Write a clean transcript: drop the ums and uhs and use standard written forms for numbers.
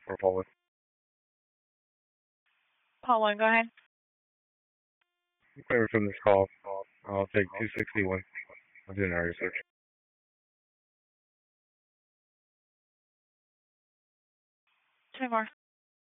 for Paul. Paul 1, go ahead. Clear from this call. I'll take 261. I'll do an area search. 2 more.